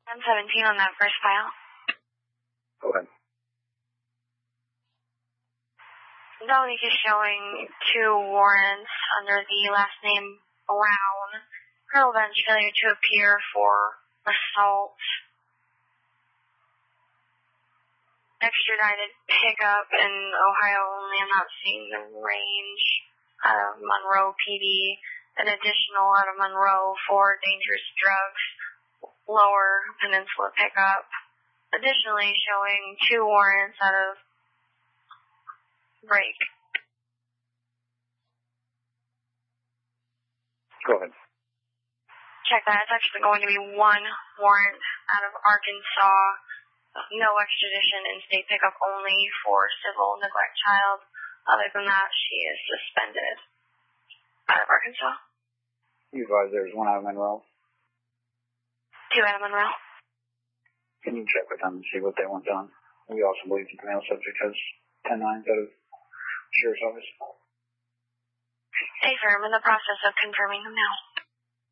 117 on that first file. Go ahead. Dominique is showing 2 warrants under the last name Brown. Criminal bench failure to appear for assault. Extradited pickup in Ohio only. I'm not seeing the range out of Monroe PD. An additional out of Monroe for dangerous drugs. Lower Peninsula pickup. Additionally showing 2 warrants out of Brake. Go ahead. Check that. It's actually going to be 1 warrant out of Arkansas. No extradition, in-state pickup only for civil neglect child. Other than that, she is suspended out of Arkansas. You advise there's 1 out of Monroe? 2 out of Monroe. Can you check with them and see what they want done? We also believe the male subject has 10 nines out of Sheriff's Office. Hey, sir, I'm in the process of confirming them now.